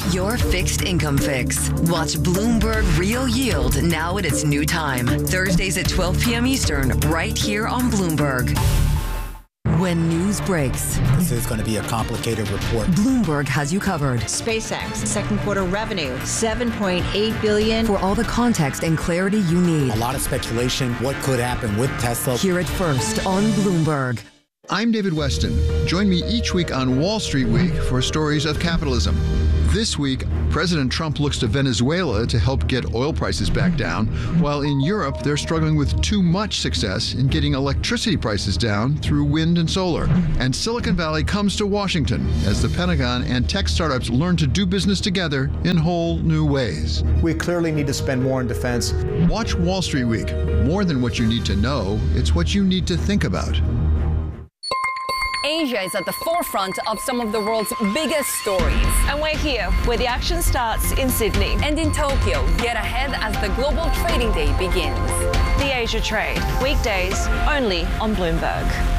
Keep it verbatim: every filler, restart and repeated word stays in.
Your fixed income fix. Watch Bloomberg Real Yield now at its new time. Thursdays at twelve p.m. Eastern, right here on Bloomberg. When news breaks, this is going to be a complicated report. Bloomberg has you covered. SpaceX, second quarter revenue, seven point eight billion dollars. For all the context and clarity you need. A lot of speculation. What could happen with Tesla? Hear it first on Bloomberg. I'm David Weston. Join me each week on Wall Street Week for stories of capitalism. This week, President Trump looks to Venezuela to help get oil prices back down, while in Europe, they're struggling with too much success in getting electricity prices down through wind and solar. And Silicon Valley comes to Washington as the Pentagon and tech startups learn to do business together in whole new ways. We clearly need to spend more in defense. Watch Wall Street Week. More than what you need to know, it's what you need to think about. Asia is at the forefront of some of the world's biggest stories. And we're here, where the action starts in Sydney. And in Tokyo, get ahead as the global trading day begins. The Asia Trade, weekdays only on Bloomberg.